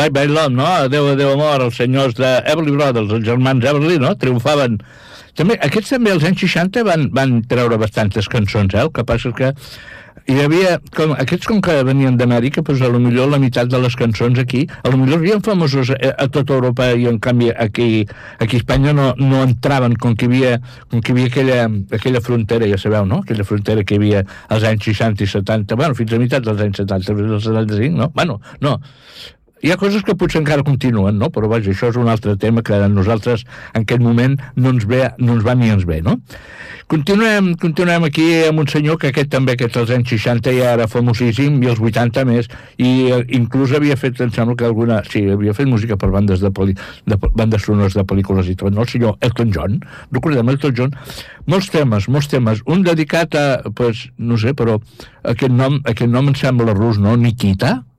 Bye Bye Love, no? Adéu, adéu, amor, els senyors de Everly Brothers, els germans Everly, no? Triomfaven. També, aquests també, als anys 60, van treure bastantes cançons, el que passa és que hi havia, aquests com que venien d'Amèrica, doncs a lo millor la meitat de les cançons aquí, a lo millor eren famosos a tota Europa i en canvi aquí a Espanya no entraven, com que hi havia aquella frontera, ja sabeu, no? Aquella frontera que hi havia als anys 60 i 70, bueno, fins a meitat dels anys 70, fins als 75, no? Bueno, no. Hi ha coses que potser encara continuen, no? Però vaja, això és un altre tema que a nosaltres en aquest moment no ens va ni ens ve, no? Continuem aquí amb un senyor que aquest als anys 60 ja era famosíssim i als 80 més, i inclús havia fet, em sembla que havia fet música per bandes bandes sonores de pel·lícules i tot, no? El senyor Elton John, recordem Elton John, molts temes, un dedicat a, pues, no sé, però aquest nom em sembla rus, no? Nikita,